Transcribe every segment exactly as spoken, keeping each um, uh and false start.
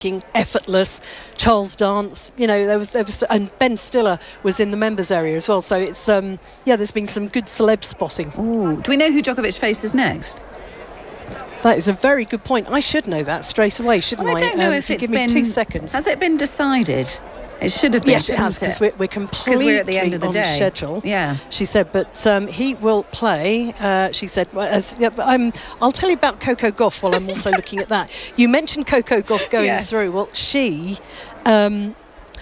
effortless. Charles Dance, you know, there was, there was, and Ben Stiller was in the members area as well. So it's um, yeah, there's been some good celeb spotting. Ooh, do we know who Djokovic faces next? That is a very good point. I should know that straight away, shouldn't well, I? I don't know um, if, if it's give been. Me two seconds. Has it been decided? It should have been. Yes, it has, because we're, we're completely we're at the end of the on day. schedule. Yeah, she said, but um, he will play. Uh, she said, as, yeah, but I'm, I'll tell you about Coco Gauff while I'm also looking at that. You mentioned Coco Gauff going yes. through. Well, she. Um,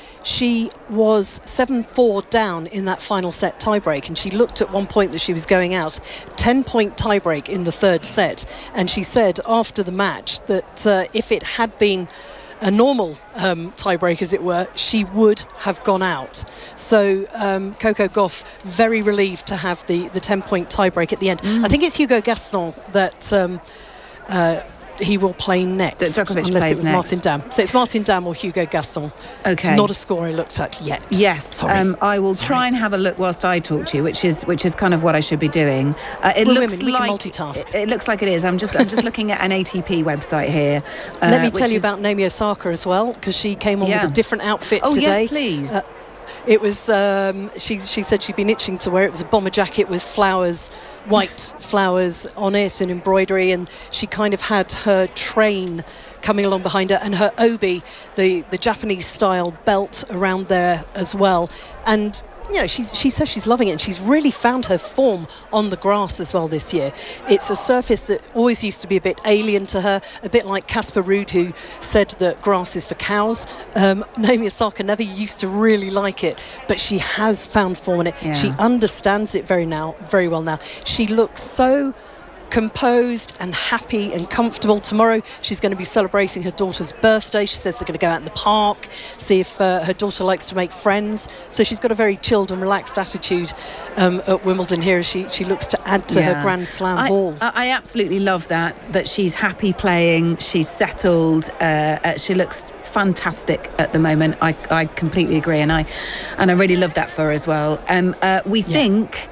She was seven four down in that final set tiebreak, and she looked at one point that she was going out. ten-point tiebreak in the third set, and she said after the match that uh, if it had been a normal um, tiebreak, as it were, she would have gone out. So um, Coco Gauff very relieved to have the, the ten-point tiebreak at the end. Mm. I think it's Hugo Gaston that... Um, uh, he will play next, Djokovic unless plays it was next. Martin Dam. So it's Martin Dam or Hugo Gaston. Okay. Not a score I looked at yet. Yes, um, I will Sorry. try and have a look whilst I talk to you, which is which is kind of what I should be doing. Uh, it We're looks women, like we can multitask. It, it looks like it is. I'm just I'm just looking at an A T P website here. Uh, Let me tell you is... about Naomi Osaka as well, because she came on yeah. with a different outfit oh, today. Oh yes, please. Uh, It was, um, she, she said she'd been itching to wear it. It was a bomber jacket with flowers, white flowers on it and embroidery, and she kind of had her train coming along behind her and her obi, the, the Japanese style belt around there as well. And you know, she's, she says she's loving it, and she's really found her form on the grass as well this year. It's a surface that always used to be a bit alien to her, a bit like Casper Ruud, who said that grass is for cows. Um, Naomi Osaka never used to really like it, but she has found form in it. Yeah. She understands it very now, very well now. She looks so composed and happy and comfortable. Tomorrow she's going to be celebrating her daughter's birthday. She says they're going to go out in the park, see if uh, her daughter likes to make friends. So she's got a very chilled and relaxed attitude um, at Wimbledon here as she, she looks to add to yeah. her Grand Slam I, haul. I absolutely love that, that she's happy playing, she's settled, uh, uh, she looks fantastic at the moment. I, I completely agree, and I and I really love that for her as well. Um, uh, we yeah. think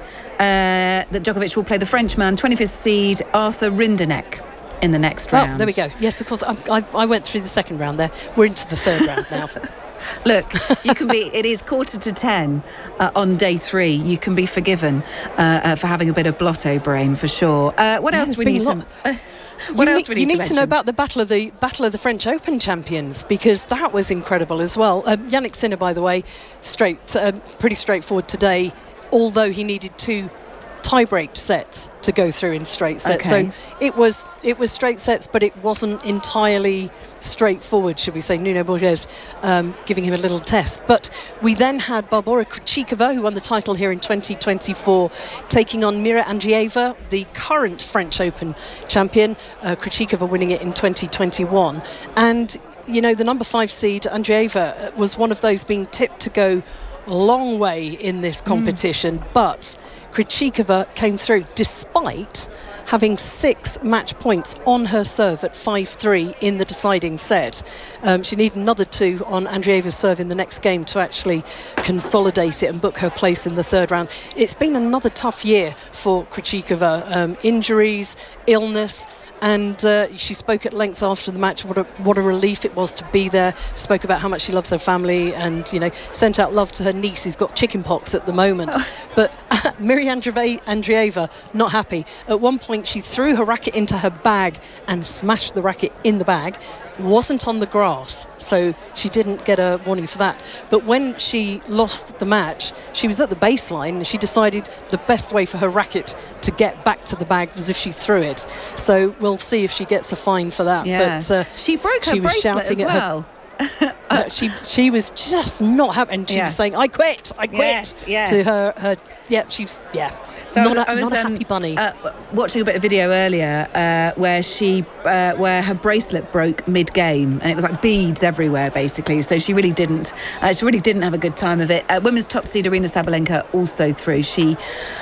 Uh, that Djokovic will play the Frenchman, twenty-fifth seed Arthur Rinderknech in the next round. Oh, there we go. Yes, of course. I, I, I went through the second round there. We're into the third round now. Look, you can be. It is quarter to ten uh, on day three. You can be forgiven uh, uh, for having a bit of blotto brain, for sure. Uh, what yeah, else do we need to? Uh, what you else need, do we need you to need to know about the battle of the battle of the French Open champions, because that was incredible as well. Um, Yannick Sinner, by the way, straight, uh, pretty straightforward today. Although he needed two tie-break sets to go through in straight sets, okay. so it was it was straight sets, but it wasn't entirely straightforward, should we say. Nuno Borges um, giving him a little test. But we then had Barbora Krejcikova, who won the title here in twenty twenty-four, taking on Mira Andreeva, the current French Open champion. uh, Krejcikova winning it in twenty twenty-one, and you know, the number five seed Andreeva was one of those being tipped to go a long way in this competition, mm. but Krejcikova came through despite having six match points on her serve at five three in the deciding set. Um, she needed another two on Andreeva's serve in the next game to actually consolidate it and book her place in the third round. It's been another tough year for Krejcikova. Um, injuries, illness, and uh, she spoke at length after the match what a, what a relief it was to be there. Spoke about how much she loves her family, and you know, sent out love to her niece who's got chickenpox at the moment. Oh. But uh, Miri Andreeva not happy. At one point she threw her racket into her bag and smashed the racket in the bag. Wasn't on the grass, so she didn't get a warning for that. But when she lost the match, she was at the baseline, and she decided the best way for her racket to get back to the bag was if she threw it. So we'll see if she gets a fine for that. Yeah. But uh, she broke her she was bracelet shouting as at well. her. uh, she she was just not happy, and she yeah. was saying, "I quit, I quit." Yes, yes. To her, her yeah, she was yeah. So not I was, a, I was not a um, happy bunny. Uh, watching a bit of video earlier uh, where she uh, where her bracelet broke mid-game, and it was like beads everywhere, basically. So she really didn't uh, she really didn't have a good time of it. Uh, women's top seed Arina Sabalenka also through. She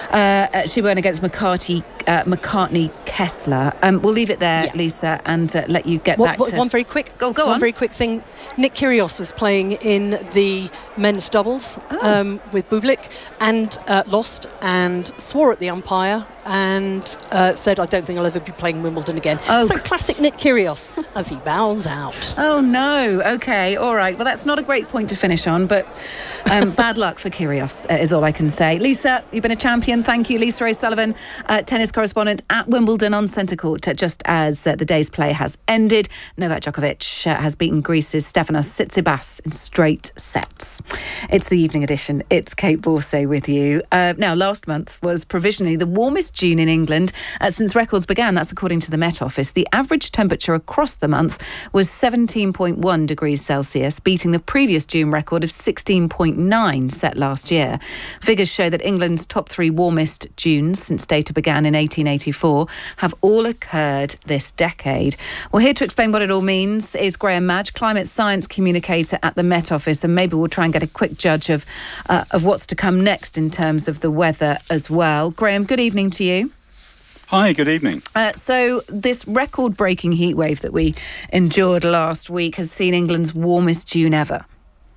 uh, she won against McCarthy uh, McCartney Kessler. Um, we'll leave it there, yeah. Lisa, and uh, let you get what, back what, to one very quick. Go go one on. very quick thing. Nick Kyrgios was playing in the men's doubles oh. um, with Bublik, and uh, lost and swore at the umpire and uh, said, I don't think I'll ever be playing Wimbledon again. Oh. So classic Nick Kyrgios as he bows out. Oh, no. OK, all right. Well, that's not a great point to finish on, but um, bad luck for Kyrgios uh, is all I can say. Lisa, you've been a champion. Thank you. Lisa O'Sullivan, uh, tennis correspondent at Wimbledon on centre court, uh, just as uh, the day's play has ended. Novak Djokovic uh, has beaten Greece's Stefanos Tsitsipas in straight sets. It's the evening edition. It's Kate Borsay with you. Uh, now, last month was provisionally the warmest June in England uh, since records began. That's according to the Met Office. The average temperature across the month was seventeen point one degrees Celsius, beating the previous June record of sixteen point nine set last year. Figures show that England's top three warmest Junes since data began in eighteen eighty-four have all occurred this decade. Well, here to explain what it all means is Graham Madge, climate science communicator at the Met Office, and maybe we'll try and get a quick judge of uh, of what's to come next in terms of the weather as well. Graham, good evening to you. Hi, good evening. Uh, so this record-breaking heat wave that we endured last week has seen England's warmest June ever.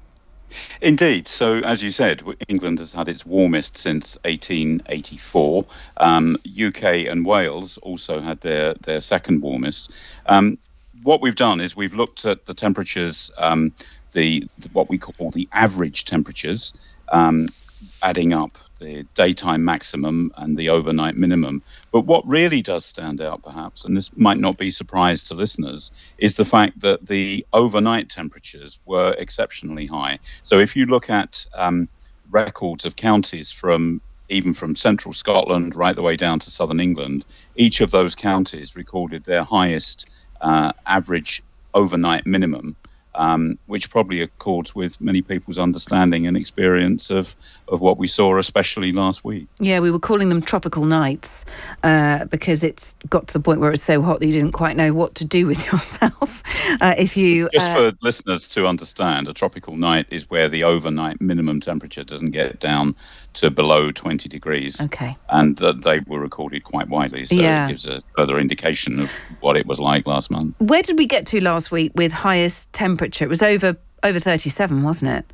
Indeed. So, as you said, England has had its warmest since eighteen eighty-four. Um, U K and Wales also had their, their second warmest. Um, what we've done is we've looked at the temperatures, um, the, the what we call the average temperatures, um, adding up the daytime maximum and the overnight minimum. But what really does stand out, perhaps, and this might not be a surprise to listeners, is the fact that the overnight temperatures were exceptionally high. So if you look at um, records of counties from even from central Scotland right the way down to southern England, each of those counties recorded their highest uh, average overnight minimum. Um, which probably accords with many people's understanding and experience of, of what we saw, especially last week. Yeah, we were calling them tropical nights uh, because it's got to the point where it's so hot that you didn't quite know what to do with yourself. uh, if you Just uh, for listeners to understand, a tropical night is where the overnight minimum temperature doesn't get down to below twenty degrees. Okay. And uh, they were recorded quite widely, so yeah. it gives a further indication of what it was like last month. Where did we get to last week with highest temperature? It was over over thirty-seven, wasn't it?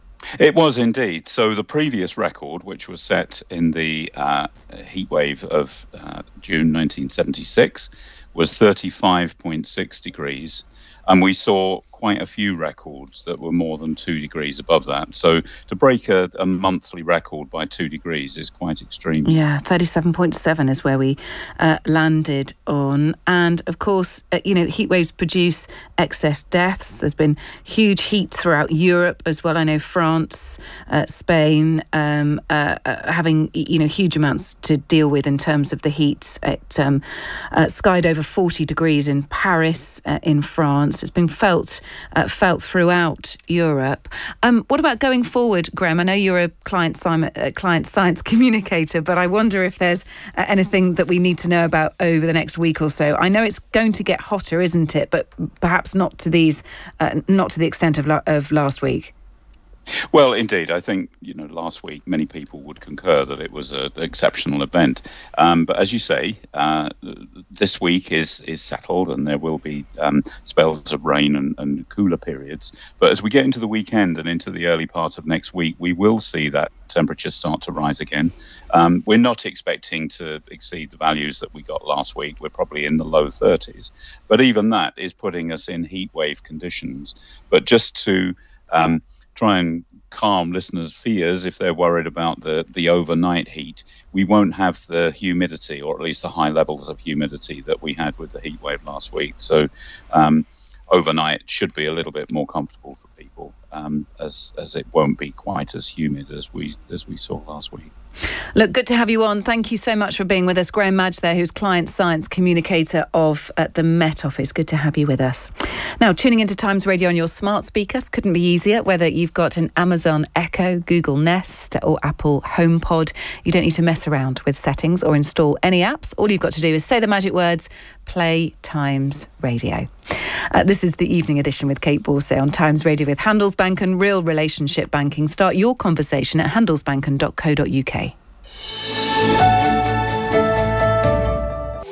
It was indeed. So the previous record, which was set in the uh, heat wave of uh, June nineteen seventy-six, was thirty-five point six degrees. And we saw quite a few records that were more than two degrees above that. So to break a, a monthly record by two degrees is quite extreme. Yeah, thirty-seven point seven is where we uh, landed on. And of course, uh, you know, heat waves produce excess deaths. There's been huge heat throughout Europe as well. I know France, uh, Spain, um, uh, uh, having, you know, huge amounts to deal with in terms of the heat. It um, uh, skied over forty degrees in Paris, uh, in France. It's been felt uh, felt throughout Europe. Um, what about going forward, Graham? I know you're a client, uh, client science communicator, but I wonder if there's uh, anything that we need to know about over the next week or so. I know it's going to get hotter, isn't it? But perhaps not to these, uh, not to the extent of, la- of last week. Well, indeed, I think, you know, last week many people would concur that it was an exceptional event. Um, but as you say, uh, this week is is settled and there will be um, spells of rain and, and cooler periods. But as we get into the weekend and into the early part of next week, we will see that temperature start to rise again. Um, we're not expecting to exceed the values that we got last week. We're probably in the low thirties. But even that is putting us in heat wave conditions. But just to Um, try and calm listeners' fears if they're worried about the, the overnight heat, we won't have the humidity, or at least the high levels of humidity that we had with the heat wave last week. So um, overnight should be a little bit more comfortable for people, um, as as it won't be quite as humid as we as we saw last week. Look, good to have you on. Thank you so much for being with us. Graham Madge there, who's client science communicator of uh, the Met Office. Good to have you with us. Now, tuning into Times Radio on your smart speaker couldn't be easier, whether you've got an Amazon Echo, Google Nest or Apple HomePod. You don't need to mess around with settings or install any apps. All you've got to do is say the magic words, play Times Radio. Uh, this is the evening edition with Kate Borsay on Times Radio with Handelsbanken Real Relationship Banking. Start your conversation at handelsbanken dot co dot uk.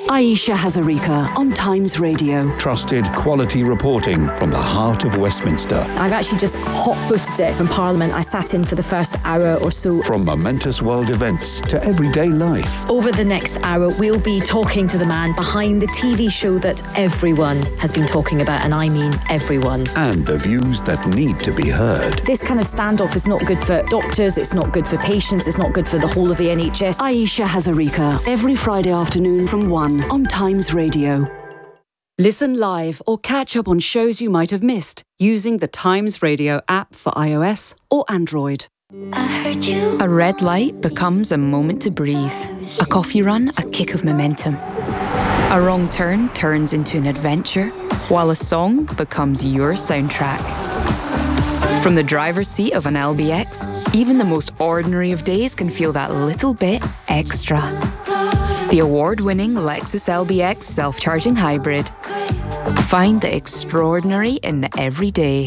Ayesha Hazarika on Times Radio. Trusted quality reporting from the heart of Westminster. I've actually just hot-footed it from Parliament. I sat in for the first hour or so. From momentous world events to everyday life. Over the next hour, we'll be talking to the man behind the T V show that everyone has been talking about, and I mean everyone. And the views that need to be heard. This kind of standoff is not good for doctors, it's not good for patients, it's not good for the whole of the N H S. Ayesha Hazarika, every Friday afternoon from one on Times Radio. Listen live or catch up on shows you might have missed using the Times Radio app for iOS or Android. I heard you. A red light becomes a moment to breathe. A coffee run, a kick of momentum. A wrong turn turns into an adventure, while a song becomes your soundtrack. From the driver's seat of an L B X, even the most ordinary of days can feel that little bit extra. The award-winning Lexus L B X self-charging hybrid. Find the extraordinary in the everyday.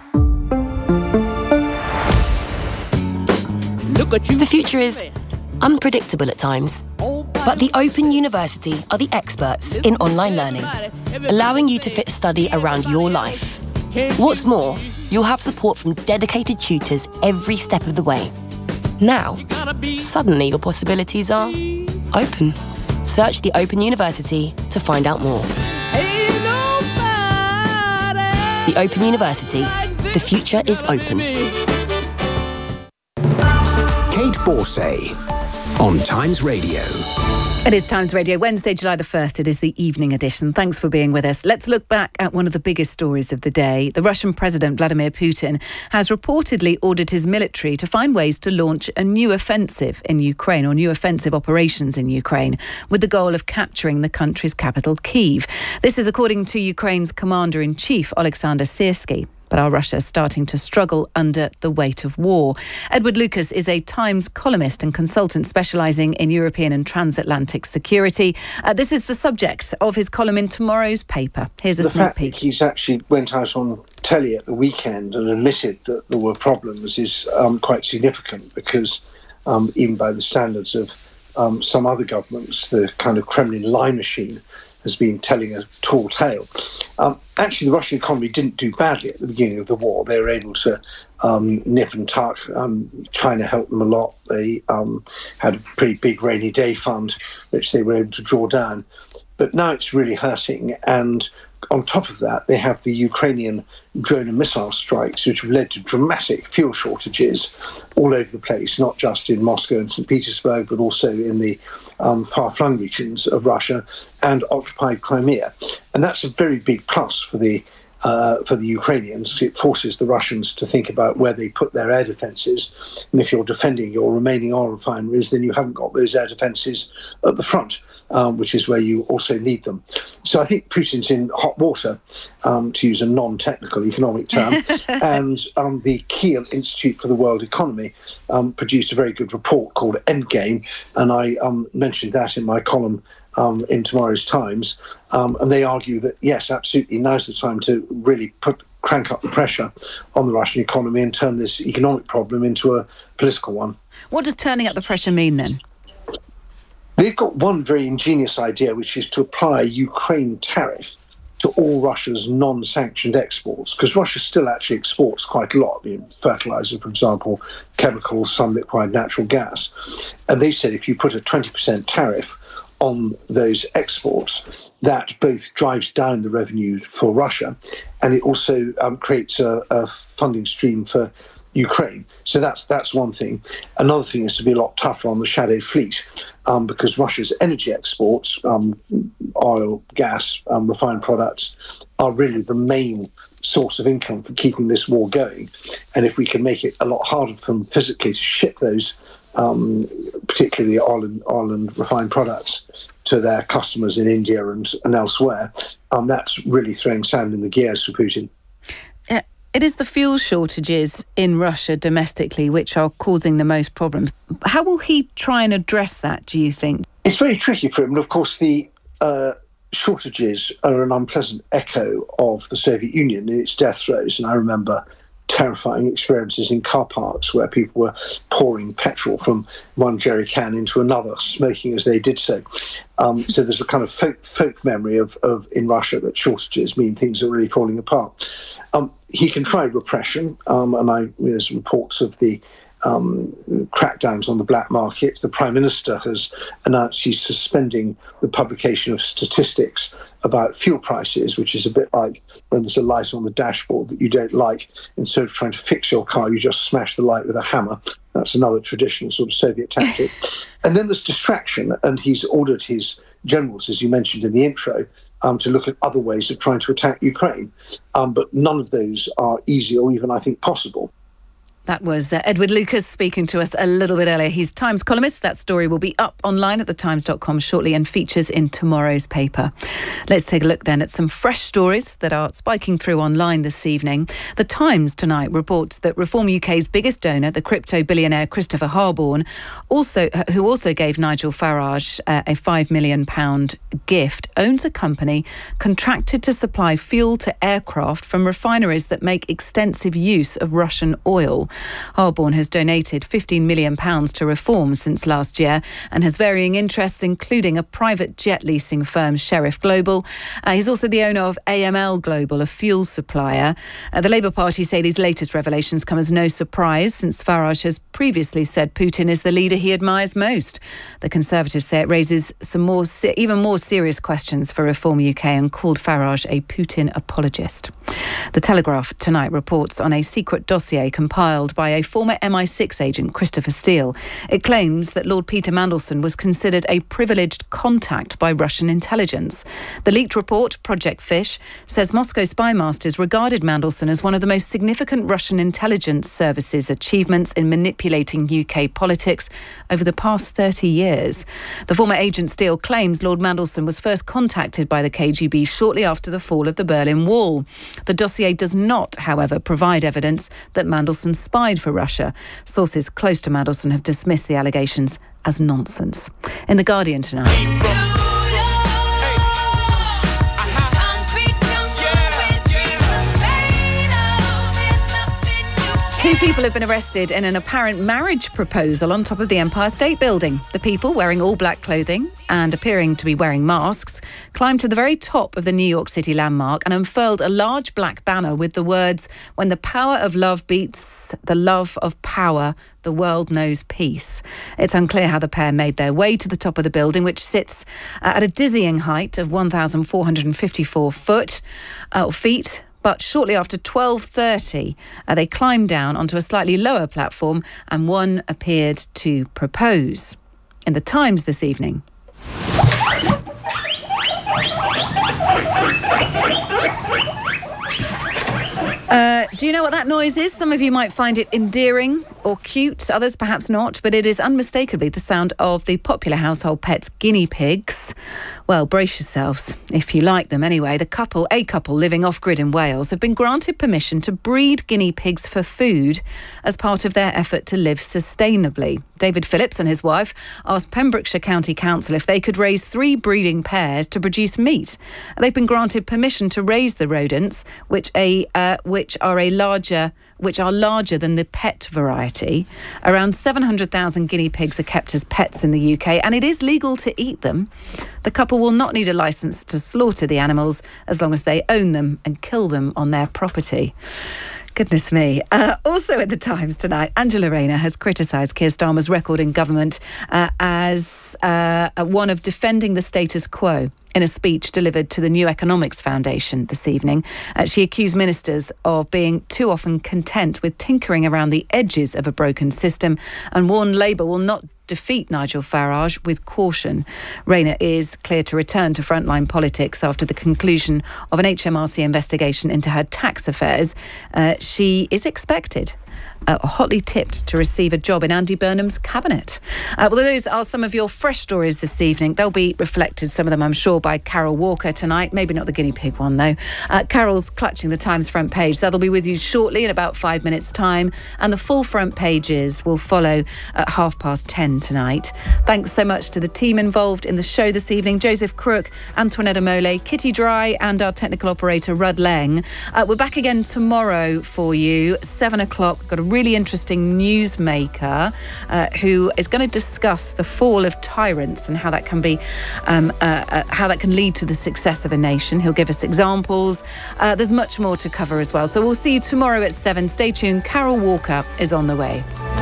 The future is unpredictable at times, but the Open University are the experts in online learning, allowing you to fit study around your life. What's more, you'll have support from dedicated tutors every step of the way. Now, suddenly your possibilities are open. Search the Open University to find out more. The Open University. The future is open. Kate Borsay on Times Radio. It is Times Radio, Wednesday, July the first. It is the evening edition. Thanks for being with us. Let's look back at one of the biggest stories of the day. The Russian President, Vladimir Putin, has reportedly ordered his military to find ways to launch a new offensive in Ukraine, or new offensive operations in Ukraine, with the goal of capturing the country's capital, Kyiv. This is according to Ukraine's Commander-in-Chief, Alexander Syrsky. But are Russia starting to struggle under the weight of war? Edward Lucas is a Times columnist and consultant specialising in European and transatlantic security. Uh, this is the subject of his column in tomorrow's paper. Here's a the sneak fact peek. That he's actually went out on telly at the weekend and admitted that there were problems is um, quite significant, because um, even by the standards of um, some other governments, the kind of Kremlin lie machine has been telling a tall tale. Um, actually, the Russian economy didn't do badly at the beginning of the war. They were able to um, nip and tuck. Um, China helped them a lot. They um, had a pretty big rainy day fund, which they were able to draw down. But now it's really hurting. And on top of that, they have the Ukrainian drone and missile strikes, which have led to dramatic fuel shortages all over the place, not just in Moscow and Saint Petersburg, but also in the um, far-flung regions of Russia and occupied Crimea. And that's a very big plus for the uh, for the Ukrainians. It forces the Russians to think about where they put their air defences. And if you're defending your remaining oil refineries, then you haven't got those air defences at the front, um, which is where you also need them. So I think Putin's in hot water, um, to use a non-technical economic term. and um, the Kiel Institute for the World Economy um, produced a very good report called Endgame, and I um, mentioned that in my column Um, in tomorrow's Times, um, and they argue that, yes, absolutely, now's the time to really put crank up the pressure on the Russian economy and turn this economic problem into a political one. What does turning up the pressure mean then? They've got one very ingenious idea, which is to apply a Ukraine tariff to all Russia's non-sanctioned exports, because Russia still actually exports quite a lot, you know, fertilizer, for example, chemicals, some liquefied natural gas. And they said if you put a twenty percent tariff on those exports, that both drives down the revenue for Russia, and it also um, creates a, a funding stream for Ukraine. So that's that's one thing. Another thing is to be a lot tougher on the shadow fleet, um, because Russia's energy exports, um, oil, gas, um, refined products, are really the main source of income for keeping this war going. And if we can make it a lot harder for them physically to ship those, um, particularly oil and, oil and refined products, to their customers in India and, and elsewhere, um, that's really throwing sand in the gears for Putin. Uh, it is the fuel shortages in Russia domestically which are causing the most problems. How will he try and address that, do you think? It's very tricky for him. And of course, the uh, shortages are an unpleasant echo of the Soviet Union in its death throes. And I remember terrifying experiences in car parks where people were pouring petrol from one jerry can into another, smoking as they did so. Um, so there's a kind of folk, folk memory of, of in Russia that shortages mean things are really falling apart. Um, he can try repression, um, and I, there's reports of the Um, crackdowns on the black market. The Prime Minister has announced he's suspending the publication of statistics about fuel prices, which is a bit like when there's a light on the dashboard that you don't like. Instead of trying to fix your car, you just smash the light with a hammer. That's another traditional sort of Soviet tactic. And then there's distraction, and he's ordered his generals, as you mentioned in the intro, um, to look at other ways of trying to attack Ukraine. Um, but none of those are easy or even, I think, possible. That was uh, Edward Lucas speaking to us a little bit earlier. He's Times columnist. That story will be up online at the times dot com shortly and features in tomorrow's paper. Let's take a look then at some fresh stories that are spiking through online this evening. The Times tonight reports that Reform U K's biggest donor, the crypto billionaire Christopher Harborne, also who also gave Nigel Farage uh, a five million pounds gift, owns a company contracted to supply fuel to aircraft from refineries that make extensive use of Russian oil. Harborne has donated fifteen million pounds to Reform since last year and has varying interests, including a private jet leasing firm, Sheriff Global. Uh, he's also the owner of A M L Global, a fuel supplier. Uh, the Labour Party say these latest revelations come as no surprise, since Farage has previously said Putin is the leader he admires most. The Conservatives say it raises some more, even more serious questions for Reform U K and called Farage a Putin apologist. The Telegraph tonight reports on a secret dossier compiled by a former M I six agent, Christopher Steele. It claims that Lord Peter Mandelson was considered a privileged contact by Russian intelligence. The leaked report, Project Fish, says Moscow spymasters regarded Mandelson as one of the most significant Russian intelligence services achievements in manipulating U K politics over the past thirty years. The former agent Steele claims Lord Mandelson was first contacted by the K G B shortly after the fall of the Berlin Wall. The dossier does not, however, provide evidence that Mandelson spied for Russia. Sources close to Mandelson have dismissed the allegations as nonsense. In The Guardian tonight. Two people have been arrested in an apparent marriage proposal on top of the Empire State Building. The people, wearing all black clothing and appearing to be wearing masks, climbed to the very top of the New York City landmark and unfurled a large black banner with the words, "When the power of love beats the love of power, the world knows peace." It's unclear how the pair made their way to the top of the building, which sits uh, at a dizzying height of one thousand four hundred fifty-four foot, uh, feet. But shortly after twelve thirty, uh, they climbed down onto a slightly lower platform and one appeared to propose. In the Times this evening. Uh, do you know what that noise is? Some of you might find it endearing or cute, others perhaps not, but it is unmistakably the sound of the popular household pets guinea pigs. Well, brace yourselves, if you like them anyway. The couple, a couple living off-grid in Wales, have been granted permission to breed guinea pigs for food as part of their effort to live sustainably. David Phillips and his wife asked Pembrokeshire County Council if they could raise three breeding pairs to produce meat. They've been granted permission to raise the rodents, which a uh, which are a larger which are larger than the pet variety. Around seven hundred thousand guinea pigs are kept as pets in the U K, and it is legal to eat them. The couple will not need a licence to slaughter the animals as long as they own them and kill them on their property. Goodness me. Uh, also at the Times tonight, Angela Rayner has criticised Keir Starmer's record in government uh, as uh, one of defending the status quo. In a speech delivered to the New Economics Foundation this evening, uh, she accused ministers of being too often content with tinkering around the edges of a broken system and warned Labour will not defeat Nigel Farage with caution. Rayner is clear to return to frontline politics after the conclusion of an H M R C investigation into her tax affairs. Uh, she is expected Uh, hotly tipped to receive a job in Andy Burnham's cabinet. Uh, well, those are some of your fresh stories this evening. They'll be reflected, some of them, I'm sure, by Carol Walker tonight. Maybe not the guinea pig one, though. Uh, Carol's clutching the Times front page. That'll be with you shortly in about five minutes' time. And the full front pages will follow at half past ten tonight. Thanks so much to the team involved in the show this evening. Joseph Crook, Antoinette Mole, Kitty Dry and our technical operator, Rudd Leng. Uh, we're back again tomorrow for you, seven o'clock. Got a really interesting newsmaker uh, who is going to discuss the fall of tyrants and how that can be, um, uh, uh, how that can lead to the success of a nation. He'll give us examples. Uh, there's much more to cover as well. So we'll see you tomorrow at seven. Stay tuned. Carol Walker is on the way.